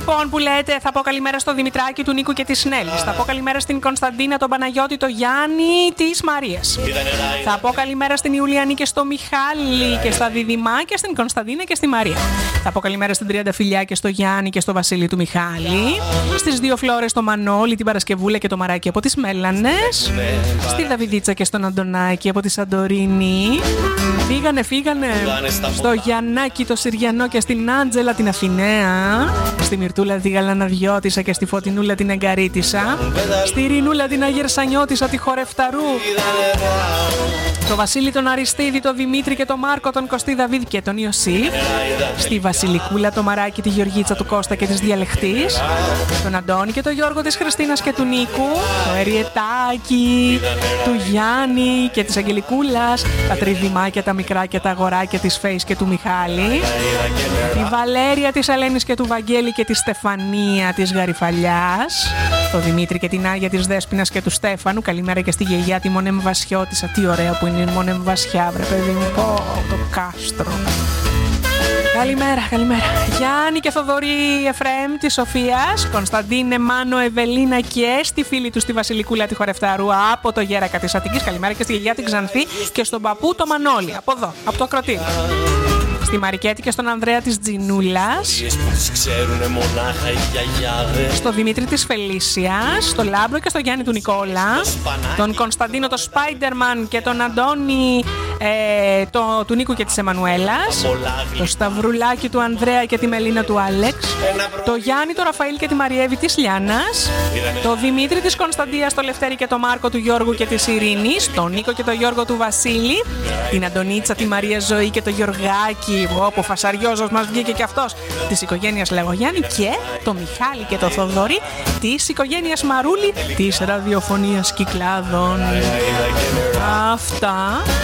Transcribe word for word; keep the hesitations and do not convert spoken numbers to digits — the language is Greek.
λοιπόν που λέτε θα πω καλημέρα στο Δημητράκη του Νίκου και της Νέλης. Θα πω καλημέρα στην Κωνσταντίνα, τον Παναγιώτη, τον Γιάννη, της Μαρίας. Θα πω καλημέρα στην Ιουλιανή και στο Μιχάλη και στα Διδυμά και στην Κωνσταντίνα και στη Μαρία. Θα πω καλημέρα στην Τριανταφυλιά και στο Γιάννη και στο Βασίλη του Μιχάλη. Στις δύο Φλόρες, το Μανώλη, την Παρασκευούλα και το Μαράκι από τις Μέλανες. Στη Δαβιδίτσα και στον Αντωνάκη από τη Σαντορίνη. Φύγανε, φύγανε. Στο Γιαννάκη, το Συριανό και στην Άντζελα την Αθηναία. Στη Μυρτούλα τη Γαλαναδιώτησα και στη Φωτεινούλα την Εγκαρίτησα. Στη Ρινούλα την Αγερσανιώτησα, τη Χορευταρού. Το Βασίλη τον Αριστίδη, το Δημήτρη και το Μάρκο, τον Κωστή Δαβίδ και τον Ιωσήφ. Στη Βασιλικούλα το Μαράκι, τη Γεωργίτσα του Κώστα και της Διαλεχτής. Τον Αντώνη και το Γιώργο της Χριστίνας και του Νίκου. Το Εριετάκι, του Γιάννη και της Αγγελικούλας. Τα Τριδημάκια, τα μικρά και τα αγοράκια της Φέης και του Μιχάλη. Τη Βαλέρια της Ελένης και του Βαγγέλη και τη Στεφανία της Γαριφαλιάς. Το Δημήτρη και την Άγια της Δέσποινας και του Στέφανου. Καλημέρα και στη γιαγιά τη Μονέμ Βασιώτισσα. Τι ωραία που είναι η Μονέμ Βασιά, βρε παιδί μου. Πω, το κάστρο. Καλημέρα, καλημέρα. Γιάννη και Θοδωρή Εφραίμ της Σοφίας, Κωνσταντίνε, Μάνο, Ευελίνα και στη φίλη του στη Βασιλικούλα τη Χορευταρού από το Γέρακα της Αττικής. Καλημέρα και στη γιαγιά την Ξανθή και στον παππού το Μανώλη. Από εδώ, από το Ακροτήρι. Στη Μαρικέτη και στον Ανδρέα της Τζινούλας. Στο Δημήτρη της Φελίσιας. Στο Λάμπρο και στο Γιάννη του Νικόλα. Τον Κωνσταντίνο το Σπάιντερμαν και τον Αντώνη ε, το, του Νίκου και της Εμμανουέλας. Το Σταυρουλάκι του Ανδρέα και τη Μελίνα του Άλεξ. Το Γιάννη, το Ραφαήλ και τη Μαριέβη της Λιάννας. Το Δημήτρη της Κωνσταντίας, το Λευτέρη και το Μάρκο του Γιώργου και της Ειρήνης. Το Νίκο και το Γιώργο του Βασίλη. Την Αντωνίτσα, τη Μαρία Ζωή και το Γιωργάκη. Όπου φασαριόζος μας βγήκε και αυτός της οικογένειας Λεγογιάννη. Και το Μιχάλη και το Θοδωρή της οικογένειας Μαρούλη της ραδιοφωνίας Κυκλάδων. Αυτά.